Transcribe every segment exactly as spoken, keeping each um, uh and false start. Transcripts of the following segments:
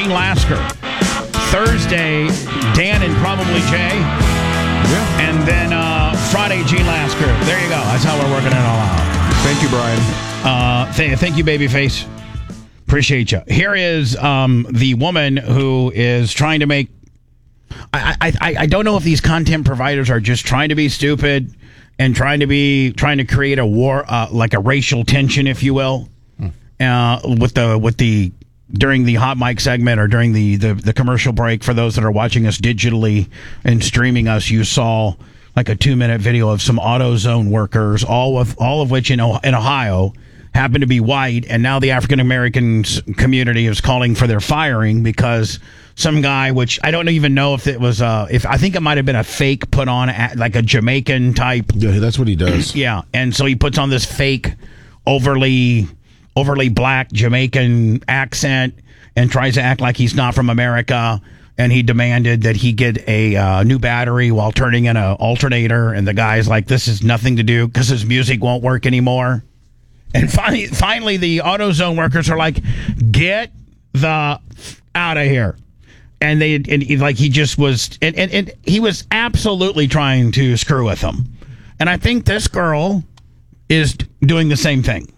Gene Lasker. Thursday, Dan and probably Jay. Yeah. And then uh, Friday, Gene Lasker. There you go. That's how we're working it all out. Thank you, Brian. Uh, th- thank you, Babyface. Appreciate you. Here is um, the woman who is trying to make... I, I, I, I don't know if these content providers are just trying to be stupid and trying to be trying to create a war, uh, like a racial tension, if you will, hmm. uh, with the with the during the hot mic segment or during the, the, the commercial break. For those that are watching us digitally and streaming us, you saw like a two minute video of some AutoZone workers, all of all of which in in Ohio happen to be white, and now the African American community is calling for their firing because some guy, which I don't even know if it was, uh, if I think it might have been a fake put on, like a Jamaican type. Yeah, that's what he does. Yeah, and so he puts on this fake, overly, overly black Jamaican accent and tries to act like he's not from America. And he demanded that he get a uh, new battery while turning in an alternator. And the guy's like, "This has nothing to do because his music won't work anymore." And finally, finally, the AutoZone workers are like, "Get the f- out of here." And they, and he, like, he just was, and, and, and he was absolutely trying to screw with them. And I think this girl is doing the same thing.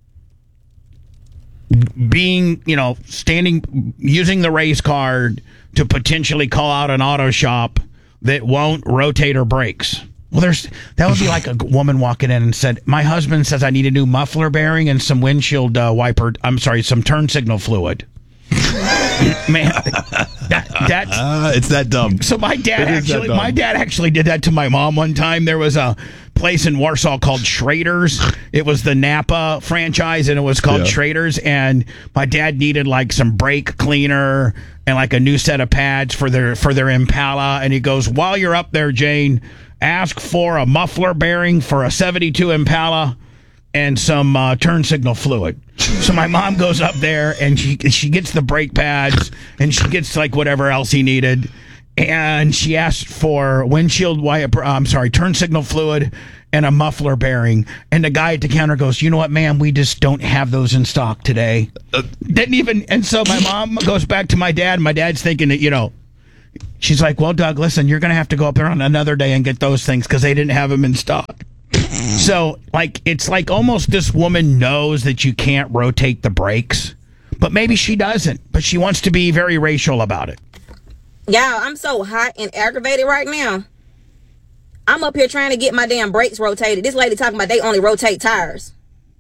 Being, you know, standing, using the race card to potentially call out an auto shop that won't rotate her brakes. Well, there's, that would be like a woman walking in and said, "My husband says I need a new muffler bearing and some windshield uh, wiper, I'm sorry, some turn signal fluid." Man, that, that's uh, it's that dumb. So my dad actually, my dad actually did that to my mom one time. There was a place in Warsaw called Schrader's. It was the Napa franchise, and it was called yeah. Schrader's. And my dad needed like some brake cleaner and like a new set of pads for their for their Impala. And he goes, "While you're up there, Jane, ask for a muffler bearing for a seventy-two Impala and some uh, turn signal fluid." So my mom goes up there and she she gets the brake pads and she gets like whatever else he needed, and she asked for windshield wiper, I'm sorry, turn signal fluid and a muffler bearing. And the guy at the counter goes, "You know what, ma'am, we just don't have those in stock today." Uh, Didn't even. And so my mom goes back to my dad. And my dad's thinking that, you know, she's like, "Well, Doug, listen, you're going to have to go up there on another day and get those things because they didn't have them in stock." So, like, it's like almost this woman knows that you can't rotate the brakes, but maybe she doesn't, but she wants to be very racial about it. Yeah, I'm so hot and aggravated right now. I'm up here trying to get my damn brakes rotated. This lady talking about they only rotate tires.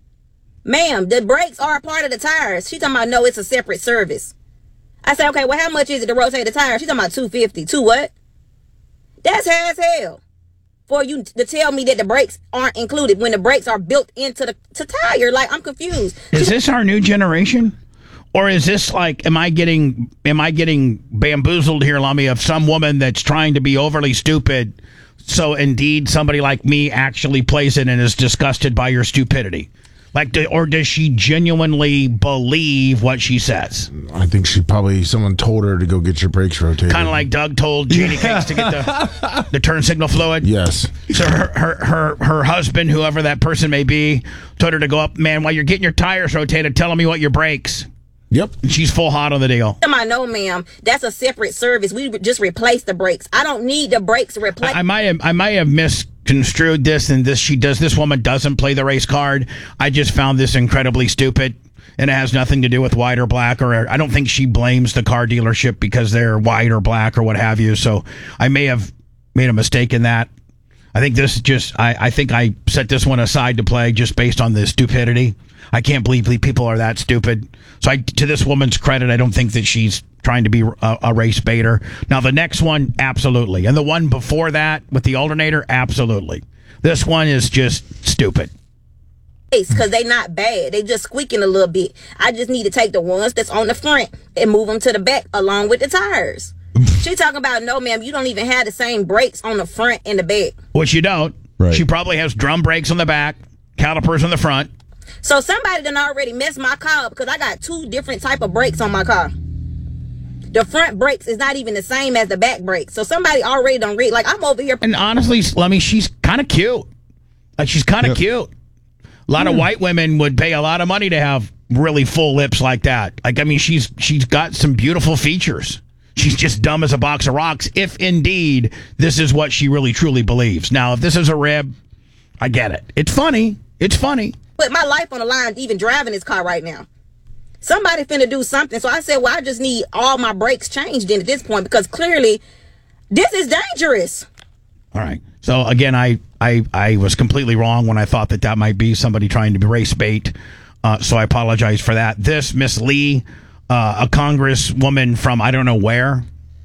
Ma'am, the brakes are a part of the tires. She talking about, no, it's a separate service. I say, okay, well, how much is it to rotate the tires? She talking about two hundred fifty dollars. Two what? That's high as hell. For you to tell me that the brakes aren't included when the brakes are built into the to tire. Like, I'm confused. Is this our new generation? Or is this like, am I getting am I getting bamboozled here, Lummy, of some woman that's trying to be overly stupid, so indeed somebody like me actually plays it and is disgusted by your stupidity? Like, do, or does she genuinely believe what she says? I think she probably, someone told her to go get your brakes rotated. Kind of like Doug told Jeannie Cakes to get the, the turn signal fluid? Yes. So her, her, her, her husband, whoever that person may be, told her to go up, "Man, while you're getting your tires rotated, tell me what your brakes." Yep. And she's full hot on the deal. I know, ma'am. That's a separate service. We just replace the brakes. I don't need the brakes replaced. I, I might have I might have misconstrued this, and this she does this woman doesn't play the race card. I just found this incredibly stupid, and it has nothing to do with white or black, or I don't think she blames the car dealership because they're white or black or what have you. So I may have made a mistake in that. I think this just I, I think I set this one aside to play just based on the stupidity. I can't believe people are that stupid. So I, to this woman's credit, I don't think that she's trying to be a, a race baiter. Now, the next one, absolutely. And the one before that with the alternator, absolutely. This one is just stupid. Because they not bad. They just squeaking a little bit. I just need to take the ones that's on the front and move them to the back along with the tires. She talking about, no, ma'am, you don't even have the same brakes on the front and the back. Which you don't. Right. She probably has drum brakes on the back, calipers on the front. So somebody done already messed my car up because I got two different type of brakes on my car. The front brakes is not even the same as the back brakes. So somebody already done read. Like, I'm over here. And honestly, Lummy, she's kind of cute. Like, she's kind of yep. cute. A lot yep. of white women would pay a lot of money to have really full lips like that. Like, I mean, she's she's got some beautiful features. She's just dumb as a box of rocks, if indeed this is what she really truly believes. Now, if this is a rib, I get it. It's funny. It's funny. Put my life on the line even driving this car right now. Somebody finna do something. So I said, well, I just need all my brakes changed in at this point, because clearly this is dangerous. All right. So, again, I, I, I was completely wrong when I thought that that might be somebody trying to be race bait. Uh, so I apologize for that. This, Miss Lee, uh, a congresswoman from I don't know where,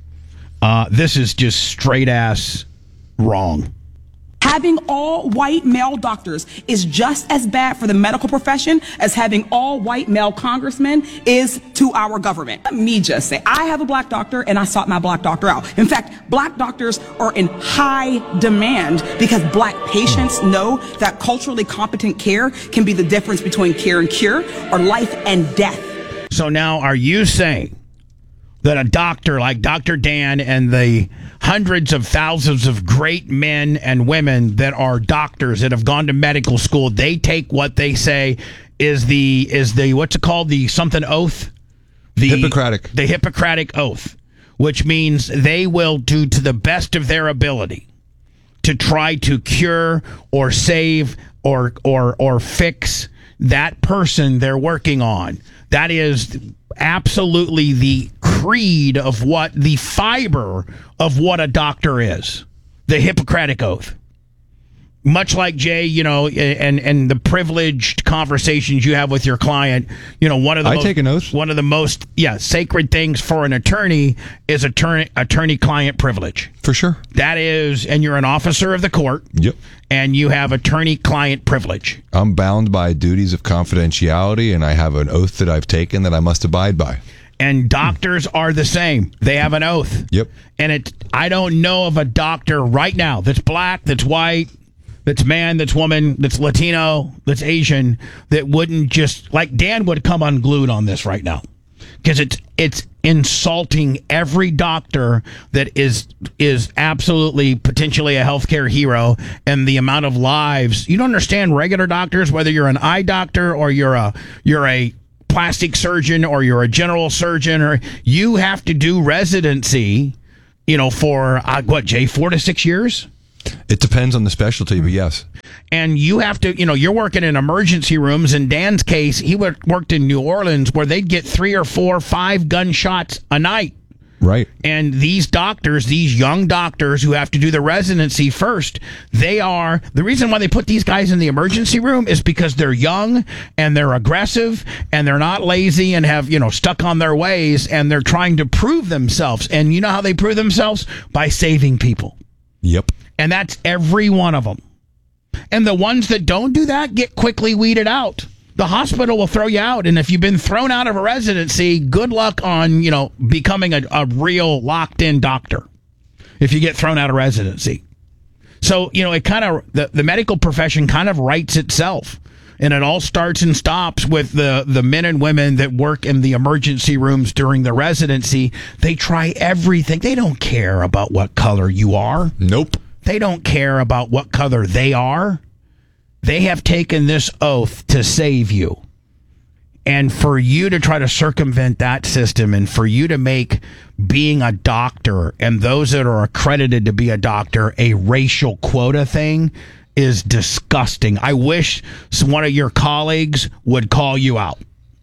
uh, this is just straight-ass wrong. Having all white male doctors is just as bad for the medical profession as having all white male congressmen is to our government. Let me just say, I have a black doctor and I sought my black doctor out. In fact, black doctors are in high demand because black patients know that culturally competent care can be the difference between care and cure or life and death. So now are you saying that a doctor like Doctor Dan and the hundreds of thousands of great men and women that are doctors that have gone to medical school, they take what they say is the, is the what's it called, the something oath? The Hippocratic. The Hippocratic oath, which means they will do to the best of their ability to try to cure or save or or or fix that person they're working on. That is absolutely the creed of what the fiber of what a doctor is. The Hippocratic Oath. Much like Jay, you know, and and the privileged conversations you have with your client, you know, one of the I most, take an oath. one of the most yeah sacred things for an attorney is attorney attorney client privilege. For sure. That is, and you're an officer of the court. Yep. And you have attorney client privilege. I'm bound by duties of confidentiality, and I have an oath that I've taken that I must abide by. And doctors are the same. They have an oath. Yep. And it, I don't know of a doctor right now that's black, that's white, that's man, that's woman, that's Latino, that's Asian, that wouldn't just, like Dan would come unglued on this right now. Because it's it's insulting every doctor that is is absolutely potentially a healthcare hero, and the amount of lives. You don't understand regular doctors, whether you're an eye doctor or you're a you're a plastic surgeon or you're a general surgeon, or you have to do residency, you know, for uh, what, Jay, four to six years? It depends on the specialty, but yes. And you have to, you know, you're working in emergency rooms. In Dan's case, he worked in New Orleans where they'd get three or four, five gunshots a night. Right. And these doctors, these young doctors who have to do the residency first, they are, the reason why they put these guys in the emergency room is because they're young and they're aggressive and they're not lazy and have, you know, stuck on their ways, and they're trying to prove themselves. And you know how they prove themselves? By saving people. Yep. And that's every one of them. And the ones that don't do that get quickly weeded out. The hospital will throw you out. And if you've been thrown out of a residency, good luck on, you know, becoming a, a real locked-in doctor if you get thrown out of residency. So, you know, it kind of, the, the medical profession kind of writes itself. And it all starts and stops with the, the men and women that work in the emergency rooms during the residency. They try everything. They don't care about what color you are. Nope. They don't care about what color they are. They have taken this oath to save you. And for you to try to circumvent that system, and for you to make being a doctor and those that are accredited to be a doctor a racial quota thing is disgusting. I wish one of your colleagues would call you out.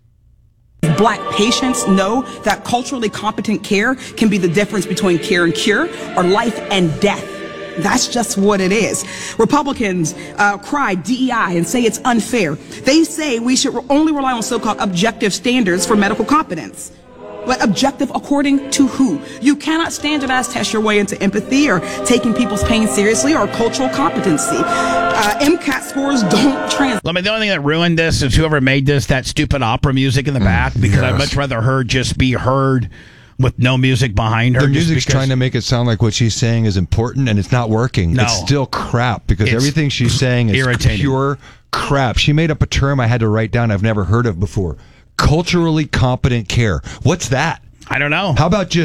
Black patients know that culturally competent care can be the difference between care and cure or life and death. That's just what it is. Republicans uh, cry D E I and say it's unfair. They say we should only rely on so-called objective standards for medical competence. But objective according to who? You cannot standardize test your way into empathy or taking people's pain seriously or cultural competency. Uh, MCAT scores don't translate. I mean, the only thing that ruined this is whoever made this, that stupid opera music in the back, because yes. I'd much rather her just be heard with no music behind her. The music's trying to make it sound like what she's saying is important, and it's not working. No. It's still crap, because It's everything she's saying is irritating. Pure crap. She made up a term I had to write down I've never heard of before. Culturally competent care. What's that? I don't know. How about just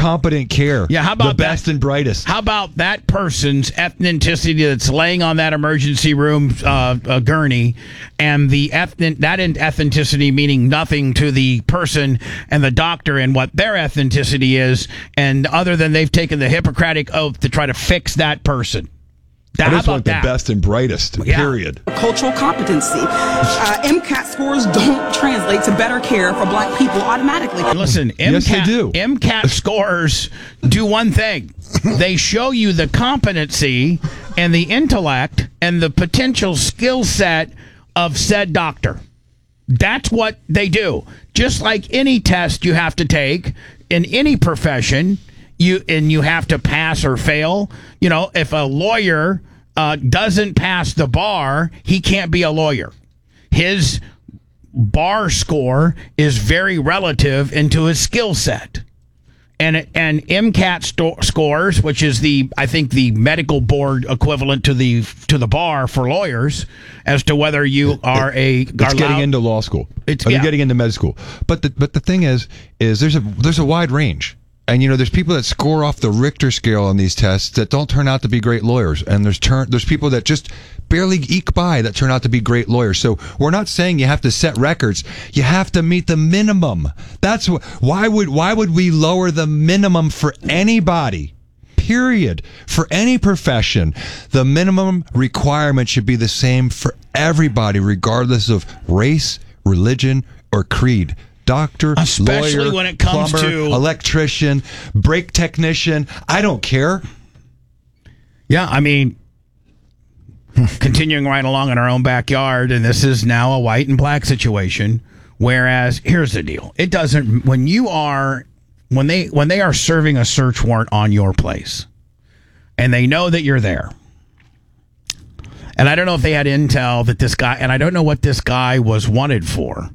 competent care. Yeah, how about the best that? and brightest? How about that person's ethnicity that's laying on that emergency room uh, uh, gurney, and the ethnic that ethnicity meaning nothing to the person and the doctor and what their ethnicity is, and other than they've taken the Hippocratic oath to try to fix that person. I How just about want the that? best and brightest, Yeah. period. Cultural competency. Uh, MCAT scores don't translate to better care for black people automatically. Listen, MCAT, Yes, they do. MCAT scores do one thing. They show you the competency and the intellect and the potential skill set of said doctor. That's what they do. Just like any test you have to take in any profession, you and you have to pass or fail. You know, if a lawyer uh, doesn't pass the bar, he can't be a lawyer. His bar score is very relative into his skill set. And and MCAT sto- scores, which is the I think the medical board equivalent to the to the bar for lawyers, as to whether you are a It's are getting allowed- into law school. It's- Or you're yeah. getting into med school. But the but the thing is, is there's a there's a wide range. And you know, there's people that score off the Richter scale on these tests that don't turn out to be great lawyers, and there's turn there's people that just barely eke by that turn out to be great lawyers. So we're not saying you have to set records; you have to meet the minimum. That's wh- why would why would we lower the minimum for anybody? Period. For any profession, the minimum requirement should be the same for everybody, regardless of race, religion, or creed. Doctor, Especially lawyer, when it comes plumber, to- electrician, brake technician. I don't care. Yeah, I mean, continuing right along in our own backyard, and this is now a white and black situation. Whereas, here's the deal: it doesn't when you are when they when they are serving a search warrant on your place, and they know that you're there. And I don't know if they had intel that this guy, and I don't know what this guy was wanted for.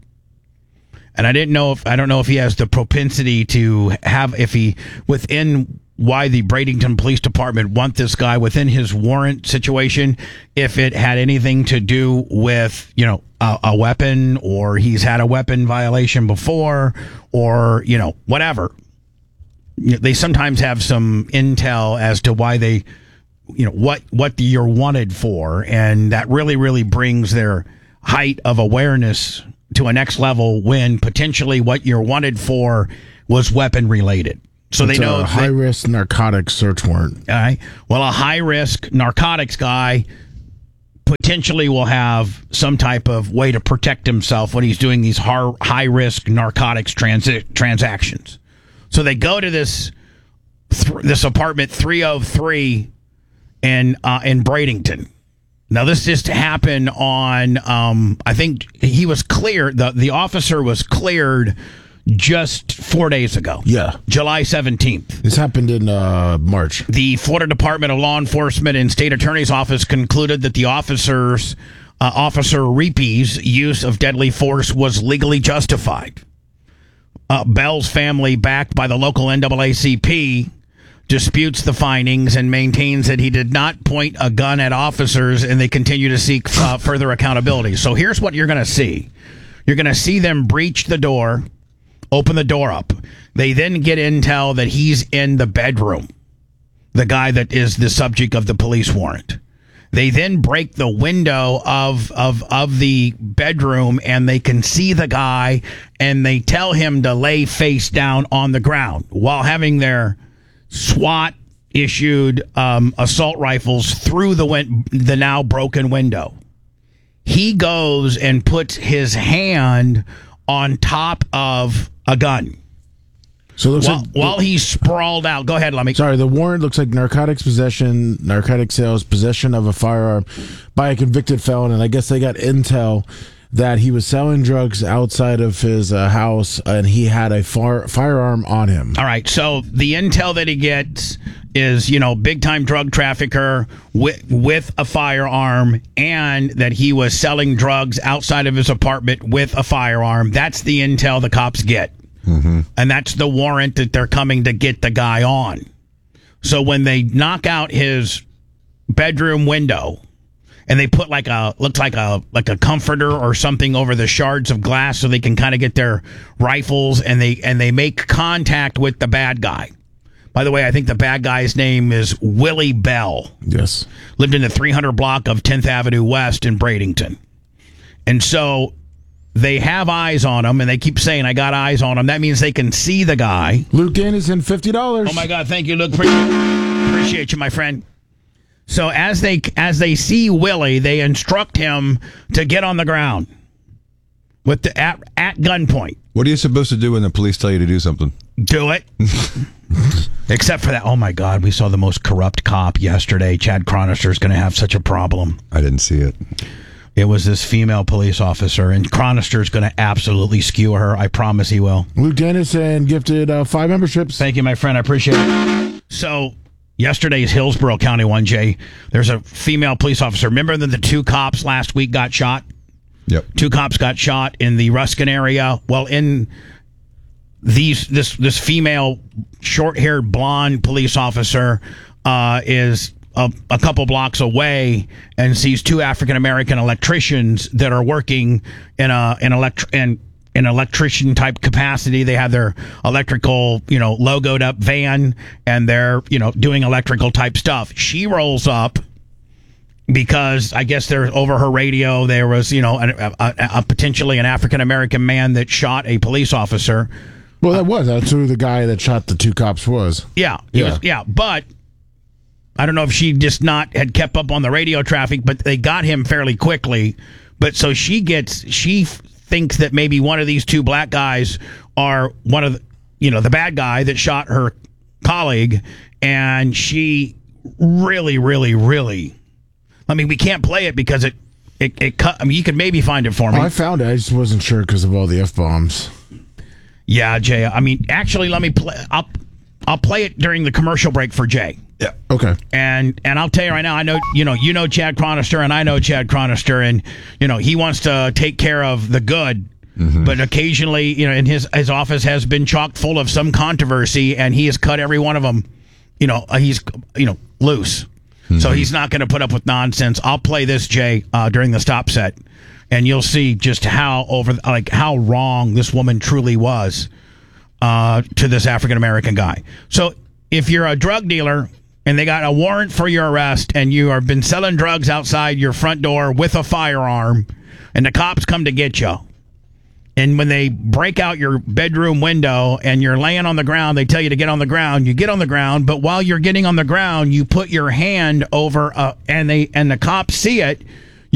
And I didn't know if I don't know if he has the propensity to have if he within why the Bradenton Police Department want this guy within his warrant situation, if it had anything to do with, you know, a, a weapon, or he's had a weapon violation before, or, you know, whatever. You know, they sometimes have some intel as to why they, you know, what what you're wanted for, and that really really brings their height of awareness to a next level when potentially what you're wanted for was weapon related. So It's they know a that- high risk narcotics search warrant. all right. Well, a high risk narcotics guy potentially will have some type of way to protect himself when he's doing these high risk narcotics transi- transactions. So they go to this th- this apartment three oh three in uh, in Bradenton. Now, this just happened on, um, I think he was cleared, the, the officer was cleared just four days ago. Yeah. July seventeenth. This happened in uh, March. The Florida Department of Law Enforcement and State Attorney's Office concluded that the officers, uh, Officer Reepe's use of deadly force was legally justified. Uh, Bell's family, backed by the local N double A C P, disputes the findings and maintains that he did not point a gun at officers, and they continue to seek uh, further accountability. So here's what you're going to see. You're going to see them breach the door, open the door up. They then get intel that he's in the bedroom, the guy that is the subject of the police warrant. They then break the window of, of, of the bedroom, and they can see the guy, and they tell him to lay face down on the ground while having their SWAT issued um, assault rifles through the win- the now broken window. He goes and puts his hand on top of a gun So it looks while, like while he's sprawled out. Go ahead, let me. Sorry, the warrant looks like narcotics possession, narcotic sales, possession of a firearm by a convicted felon, and I guess they got intel that he was selling drugs outside of his uh, house, and he had a far- firearm on him. All right, so the intel that he gets is, you know, big time drug trafficker with with a firearm, and that he was selling drugs outside of his apartment with a firearm. That's the intel the cops get. Mm-hmm. And that's the warrant that they're coming to get the guy on. So when they knock out his bedroom window, and they put like a looks like a like a comforter or something over the shards of glass so they can kind of get their rifles, and they and they make contact with the bad guy. By the way, I think the bad guy's name is Willie Bell. Yes. Lived in the three hundred block of tenth Avenue West in Bradenton. And so they have eyes on him, and they keep saying, I got eyes on him. That means they can see the guy. Luke Dennison, fifty dollars. Oh, my God. Thank you, Luke. Appreciate, appreciate you, my friend. So as they as they see Willie, they instruct him to get on the ground with the at, at gunpoint. What are you supposed to do when the police tell you to do something? Do it. Except for that. Oh, my God. We saw the most corrupt cop yesterday. Chad Chronister's going to have such a problem. I didn't see it. It was this female police officer, and Chronister's going to absolutely skew her. I promise he will. Luke Dennison gifted uh, five memberships. Thank you, my friend. I appreciate it. So, yesterday's Hillsborough County one, Jay, there's a female police officer. Remember that the two cops last week got shot? Yep. Two cops got shot in the Ruskin area. Well, in these this this female short-haired blonde police officer uh, is a, a couple blocks away and sees two African American electricians that are working in a an elect in an electrician type capacity. They have their electrical, you know, logoed up van, and they're, you know, doing electrical type stuff. She rolls up because I guess there over her radio there was, you know, a, a, a potentially an African American man that shot a police officer. Well, that was. That's who the guy that shot the two cops was. Yeah. He Yeah. was, yeah. But I don't know if she just not had kept up on the radio traffic, but they got him fairly quickly. But so she gets, she thinks that maybe one of these two black guys are one of the, you know, the bad guy that shot her colleague. And she really, really, really, I mean, we can't play it because it, it, it cut. I mean, you could maybe find it for me. Oh, I found it. I just wasn't sure because of all the F-bombs. Yeah, Jay. I mean, actually, let me play. I'll I'll play it during the commercial break for Jay. Yeah. Okay. And and I'll tell you right now, I know you know you know Chad Chronister, and I know Chad Chronister, and you know he wants to take care of the good, mm-hmm. but occasionally, you know, in his his office has been chock full of some controversy, and he has cut every one of them. You know, uh, he's you know loose, mm-hmm. so he's not going to put up with nonsense. I'll play this, Jay, uh, during the stop set. And you'll see just how over, like how wrong this woman truly was uh, to this African American guy. So if you're a drug dealer and they got a warrant for your arrest and you have been selling drugs outside your front door with a firearm, and the cops come to get you, and when they break out your bedroom window and you're laying on the ground, they tell you to get on the ground. You get on the ground, but while you're getting on the ground, you put your hand over, uh, and they and the cops see it.